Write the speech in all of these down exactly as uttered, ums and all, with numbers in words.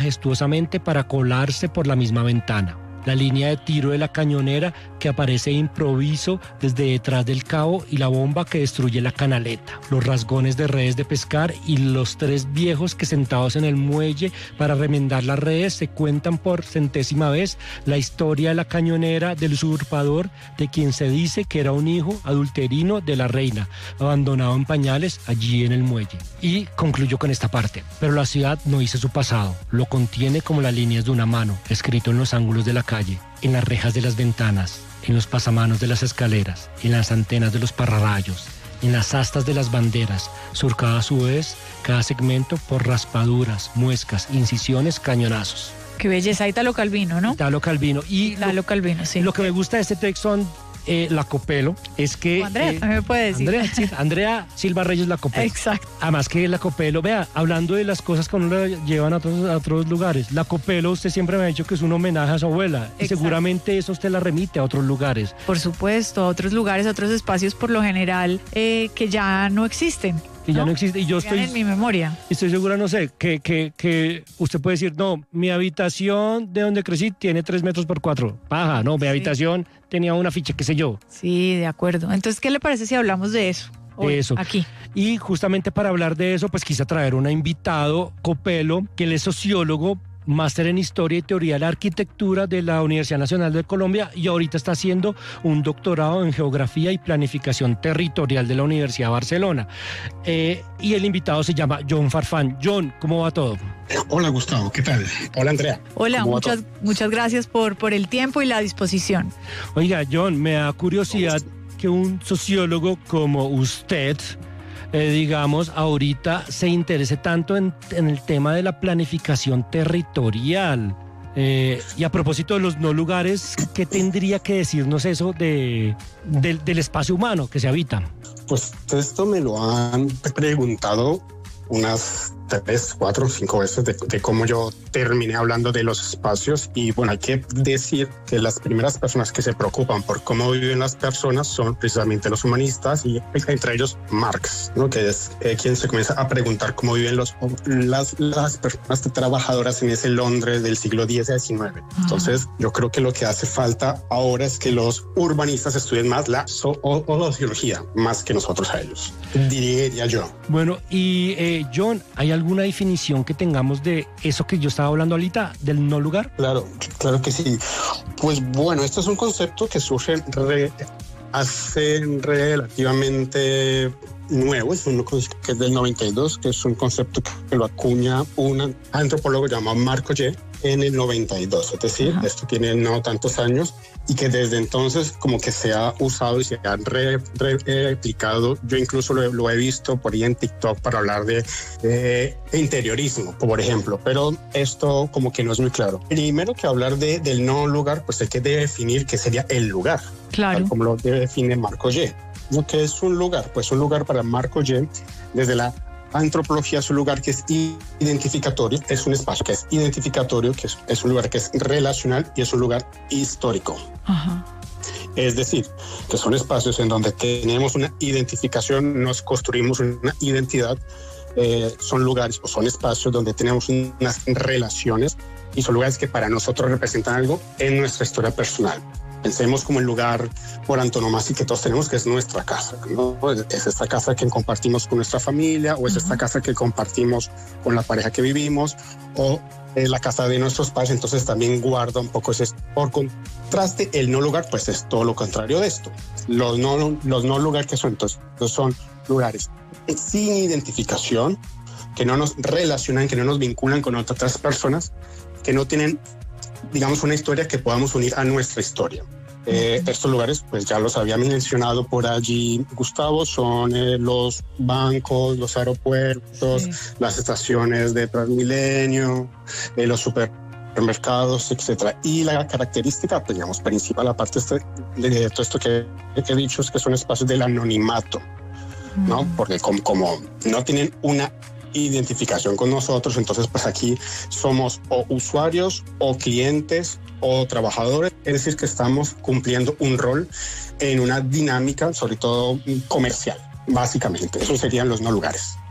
majestuosamente para colarse por la misma ventana. La línea de tiro de la cañonera que aparece de improviso desde detrás del cabo y la bomba que destruye la canaleta. Los rasgones de redes de pescar y los tres viejos que sentados en el muelle para remendar las redes se cuentan por centésima vez la historia de la cañonera del usurpador de quien se dice que era un hijo adulterino de la reina, abandonado en pañales allí en el muelle. Y concluyo con esta parte. Pero la ciudad no dice su pasado, lo contiene como las líneas de una mano, escrito en los ángulos de la calle, en las rejas de las ventanas, en los pasamanos de las escaleras, en las antenas de los pararrayos, en las astas de las banderas, surcada a su vez cada segmento por raspaduras, muescas, incisiones, cañonazos. Qué belleza, Italo Calvino, ¿no? Italo Calvino. Y Italo lo, Calvino, sí. Lo que me gusta de este texto, eh, Lacopello, es que... Andrea, eh, me puede decir. Andrea, sí, Andrea Silva Reyes Lacopello. Exacto. Además que Lacopello, vea, hablando de las cosas que uno le llevan a otros, a otros lugares, Lacopello usted siempre me ha dicho que es un homenaje a su abuela. Exacto. Y seguramente eso usted la remite a otros lugares. Por supuesto, a otros lugares, a otros espacios por lo general eh, que ya no existen. Que ya no, no existe. Y yo estoy en mi memoria. Estoy segura, no sé, que, que, que usted puede decir, no, mi habitación de donde crecí tiene tres metros por cuatro. Paja, no, mi sí. habitación tenía una ficha, qué sé yo. Sí, de acuerdo. Entonces, ¿qué le parece si hablamos de eso? Hoy, eso. Aquí. Y justamente para hablar de eso, pues quise traer un invitado, Copello, que él es sociólogo, máster en Historia y Teoría de la Arquitectura de la Universidad Nacional de Colombia y ahorita está haciendo un doctorado en Geografía y Planificación Territorial de la Universidad de Barcelona. Eh, y el invitado se llama John Farfán. John, ¿cómo va todo? Hola Gustavo, ¿qué tal? Hola Andrea. Hola, muchas, muchas gracias por, por el tiempo y la disposición. Oiga, John, me da curiosidad que un sociólogo como usted... Eh, digamos, ahorita se interese tanto en, en el tema de la planificación territorial. Eh, y a propósito de los no lugares, ¿qué tendría que decirnos eso de, de, del espacio humano que se habita? Pues esto me lo han preguntado unas tres, cuatro, cinco veces de, de cómo yo terminé hablando de los espacios y bueno, hay que decir que las primeras personas que se preocupan por cómo viven las personas son precisamente los humanistas y entre ellos Marx, ¿no? Que es eh, quien se comienza a preguntar cómo viven los, las, las personas trabajadoras en ese Londres del siglo diez a diecinueve. Uh-huh. Entonces yo creo que lo que hace falta ahora es que los urbanistas estudien más la so- o, o sociología, más que nosotros a ellos, diría yo. Bueno, y eh, John, ¿hay alguna definición que tengamos de eso que yo estaba hablando ahorita, del no lugar? Claro, claro que sí. Pues bueno, este es un concepto que surge re, hace relativamente nuevo, es un que es del noventa y dos, que es un concepto que lo acuña un antropólogo llamado Marco Ye en el noventa y dos, es decir, uh-huh. esto tiene no tantos años y que desde entonces como que se ha usado y se ha re, re, replicado. Yo incluso lo, lo he visto por ahí en TikTok para hablar de, de interiorismo, por ejemplo, pero esto como que no es muy claro. Primero que hablar de, del no lugar, pues hay que definir qué sería el lugar, claro, tal como lo define Marco Ye. ¿No? ¿Qué es un lugar? Pues un lugar para Marco Ye, desde la antropología, es un lugar que es identificatorio, es un espacio que es identificatorio, que es, es un lugar que es relacional y es un lugar histórico. Ajá. Es decir, que son espacios en donde tenemos una identificación, nos construimos una identidad, eh, son lugares o son espacios donde tenemos unas relaciones y son lugares que para nosotros representan algo en nuestra historia personal. Pensemos como el lugar por antonomasia que todos tenemos, que es nuestra casa, ¿no? Es esta casa que compartimos con nuestra familia, o es esta casa que compartimos con la pareja que vivimos, o es la casa de nuestros padres. Entonces también guarda un poco ese. Por contraste, el no lugar, pues es todo lo contrario de esto. Los no, los no lugar que son, entonces, son lugares sin identificación, que no nos relacionan, que no nos vinculan con otras personas, que no tienen, digamos, una historia que podamos unir a nuestra historia. Eh, estos lugares, pues ya los había mencionado por allí Gustavo, son eh, los bancos, los aeropuertos, sí. las estaciones de Transmilenio, eh, los supermercados, etcétera. Y la característica, pues, digamos, principal, aparte de, de todo esto que, que he dicho, es que son espacios del anonimato, ¿no? Mm. Porque como, como no tienen una identificación con nosotros, entonces pues aquí somos o usuarios o clientes o trabajadores, es decir, que estamos cumpliendo un rol en una dinámica, sobre todo comercial, básicamente. Esos serían los no lugares.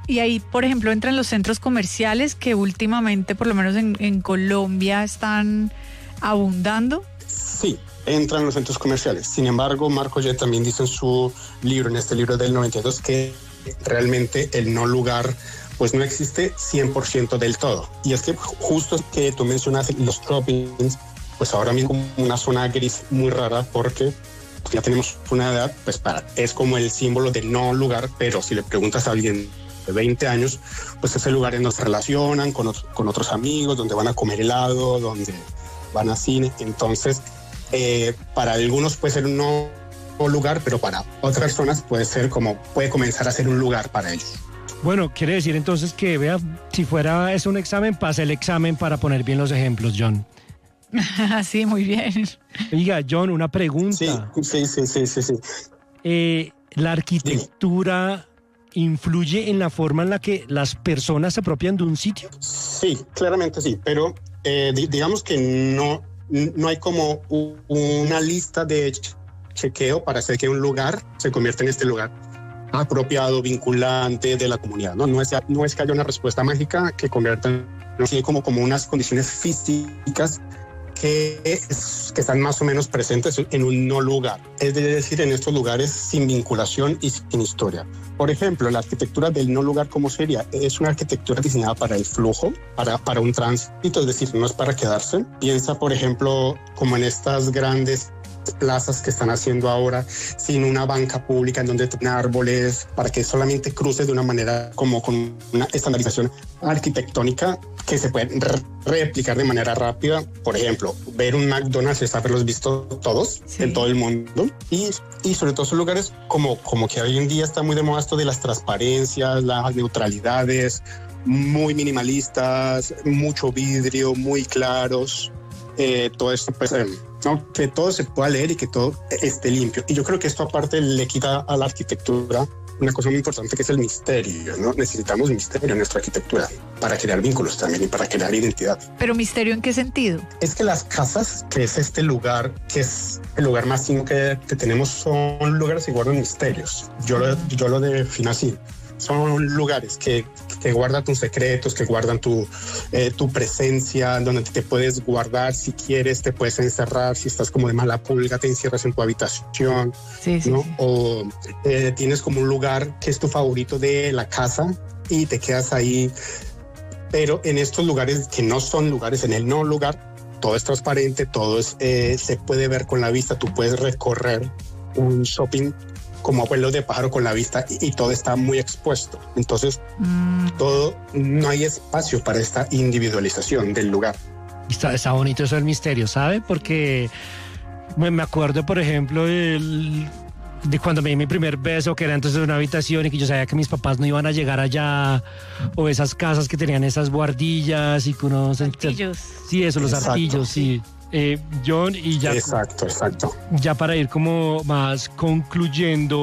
Y ahí, por ejemplo, entran los centros comerciales que últimamente, por lo menos en, en Colombia, están abundando. Sí, entran los centros comerciales. Sin embargo, Marco Jet también dice en su libro, en este libro del noventa y dos, que realmente el no lugar pues no existe cien por ciento del todo. Y es que justo que tú mencionas los shoppings, pues ahora mismo una zona gris muy rara porque ya tenemos una edad, pues para, es como el símbolo de no lugar, pero si le preguntas a alguien de veinte años, pues ese lugar en donde se relacionan con, con otros amigos, donde van a comer helado, donde van a cine. Entonces, eh, para algunos puede ser un no lugar, pero para otras personas puede ser como, puede comenzar a ser un lugar para ellos. Bueno, quiere decir entonces que, vea, si fuera es un examen, pase el examen para poner bien los ejemplos, John. Sí, muy bien. Oiga, John, una pregunta. Sí, sí, sí, sí, sí. sí. Eh, ¿La arquitectura sí. influye en la forma en la que las personas se apropian de un sitio? Sí, claramente sí, pero eh, digamos que no, no hay como una lista de chequeo para hacer que un lugar se convierta en este lugar apropiado, vinculante de la comunidad. No, no, es, no es que haya una respuesta mágica que convierta en no, sí, como, como unas condiciones físicas que, es, que están más o menos presentes en un no lugar, es decir, en estos lugares sin vinculación y sin historia. Por ejemplo, la arquitectura del no lugar, ¿cómo sería? Es una arquitectura diseñada para el flujo, para, para un tránsito, es decir, no es para quedarse. Piensa, por ejemplo, como en estas grandes plazas que están haciendo ahora sin una banca pública en donde tienen árboles para que solamente cruces de una manera como con una estandarización arquitectónica que se puede re replicar de manera rápida. Por ejemplo, ver un McDonald's es haberlos visto todos, sí, en todo el mundo, y, y sobre todo son lugares como, como que hoy en día está muy de moda esto de las transparencias, las neutralidades, muy minimalistas, mucho vidrio, muy claros. Eh, todo esto, pues, eh, ¿no? Que todo se pueda leer y que todo esté limpio. Y yo creo que esto aparte le quita a la arquitectura una cosa muy importante que es el misterio, ¿no? Necesitamos misterio en nuestra arquitectura para crear vínculos también y para crear identidad. ¿Pero misterio en qué sentido? Es que las casas, que es este lugar, que es el lugar más íntimo que, que tenemos, son lugares que guardan misterios. Yo lo, yo lo defino así. Son lugares que, que guardan tus secretos, que guardan tu, eh, tu presencia, donde te puedes guardar si quieres, te puedes encerrar, si estás como de mala pulga, te encierras en tu habitación, sí, sí, ¿no? Sí. O eh, tienes como un lugar que es tu favorito de la casa y te quedas ahí. Pero en estos lugares que no son lugares, en el no lugar, todo es transparente, todo es, eh, se puede ver con la vista, tú puedes recorrer un shopping como vuelo de pájaro con la vista y, y todo está muy expuesto. Entonces, mm. todo, no hay espacio para esta individualización del lugar. Está, está bonito eso del misterio, ¿sabe? Porque me, me acuerdo, por ejemplo, el, de cuando me di mi primer beso, que era entonces en una habitación y que yo sabía que mis papás no iban a llegar allá, o esas casas que tenían esas guardillas y que unos... Artillos. Sí, eso, los Exacto. artillos, sí. Eh, John, y ya, exacto, exacto. ya para ir como más concluyendo,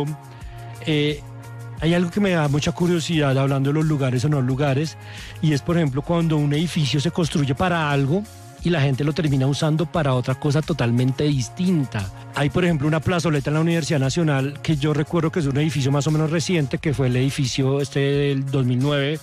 eh, hay algo que me da mucha curiosidad hablando de los lugares o no lugares, y es, por ejemplo, cuando un edificio se construye para algo y la gente lo termina usando para otra cosa totalmente distinta. Hay, por ejemplo, una plazoleta en la Universidad Nacional que yo recuerdo que es un edificio más o menos reciente, que fue el edificio este del dos mil nueve,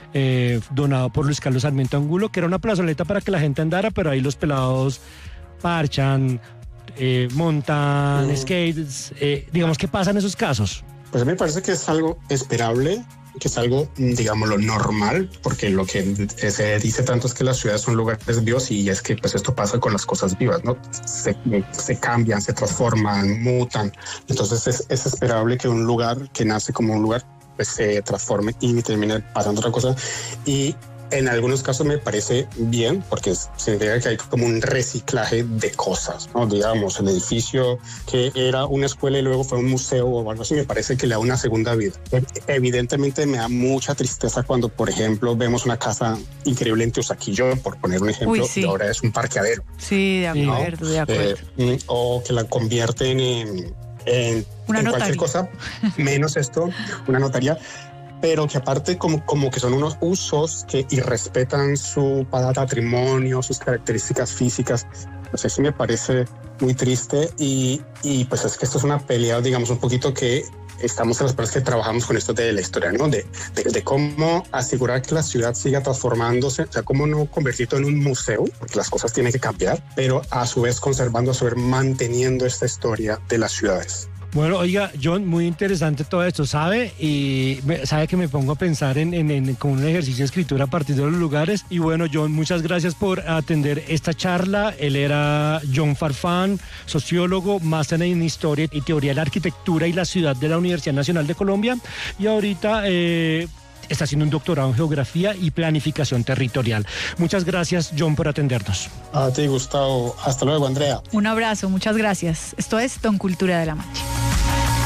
Eh, donado por Luis Carlos Sarmiento Angulo, que era una plazoleta para que la gente andara, pero ahí los pelados parchan, eh, montan, mm. skates, eh, digamos, ¿qué pasa en esos casos? Pues a mí me parece que es algo esperable, que es algo, digamos, lo normal, porque lo que se dice tanto es que las ciudades son lugares vivos, y es que pues esto pasa con las cosas vivas, ¿no? Se, se cambian, se transforman, mutan. Entonces es, es esperable que un lugar que nace como un lugar pues se transforme y termine pasando otra cosa, y en algunos casos me parece bien porque significa que hay como un reciclaje de cosas, ¿no? Digamos, el edificio que era una escuela y luego fue un museo o algo así, me parece que le da una segunda vida. Evidentemente me da mucha tristeza cuando, por ejemplo, vemos una casa increíble en Teusaquillo, por poner un ejemplo, Uy, sí. y ahora es un parqueadero. Sí, de acuerdo, ¿no? de acuerdo. Eh, o que la convierten en en, en cualquier cosa, menos esto, una notaría, pero que aparte como, como que son unos usos que irrespetan su patrimonio, sus características físicas. Pues eso me parece muy triste, y, y pues es que esto es una pelea, digamos, un poquito que estamos en las personas que trabajamos con esto de la historia, ¿no? De, de, de cómo asegurar que la ciudad siga transformándose, o sea, cómo no convertirlo en un museo, porque las cosas tienen que cambiar, pero a su vez conservando, a su vez manteniendo esta historia de las ciudades. Bueno, oiga, John, muy interesante todo esto, ¿sabe? Y me, sabe que me pongo a pensar en, en, en como un ejercicio de escritura a partir de los lugares. Y bueno, John, muchas gracias por atender esta charla. Él era John Farfán, sociólogo, máster en Historia y Teoría de la Arquitectura y la Ciudad de la Universidad Nacional de Colombia. Y ahorita eh, está haciendo un doctorado en Geografía y Planificación Territorial. Muchas gracias, John, por atendernos. A ti, Gustavo. Hasta luego, Andrea. Un abrazo, muchas gracias. Esto es Don Cultura de la Mancha.